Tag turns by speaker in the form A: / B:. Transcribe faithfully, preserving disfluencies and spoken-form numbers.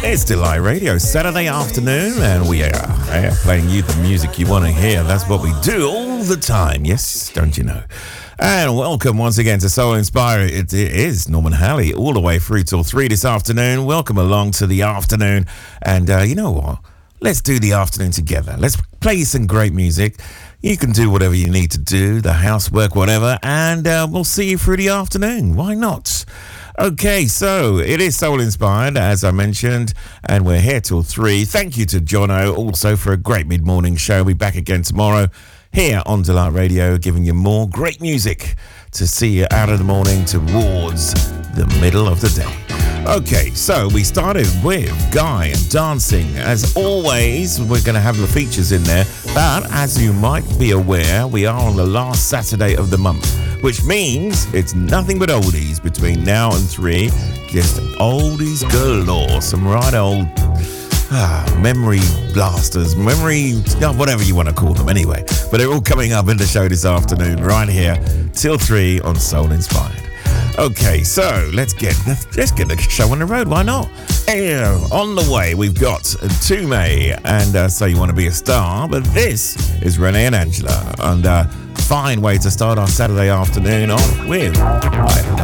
A: It's Delight Radio, Saturday afternoon, and we are, are playing you the music you want to hear. That's what we do all the time, yes, don't you know? And welcome once again to Soul Inspired. It, it is Norman Halley, all the way through till three this afternoon. Welcome along to the afternoon, and uh, you know what? Let's do the afternoon together. Let's play some great music. You can do whatever you need to do, the housework, whatever, and uh, we'll see you through the afternoon. Why not? Okay, so it is Soul Inspired, as I mentioned, and we're here till three. Thank you to Jono also for a great mid-morning show. We'll be back again tomorrow here on Delight Radio, giving you more great music to see you out of the morning towards the middle of the day. Okay, so we started with Guy and Dancing. As always, we're going to have the features in there, but as you might be aware, we are on the last Saturday of the month, which means it's nothing but oldies between now and three. Just oldies galore. Some right old ah, memory blasters, memory, whatever you want to call them anyway. But they're all coming up in the show this afternoon, right here, till three on Soul Inspired. Okay, so let's get let's get the show on the road. Why not? And on the way, we've got Tume and uh, So You Want to Be a Star, but this is Renee and Angela, and uh, fine way to start our Saturday afternoon on with I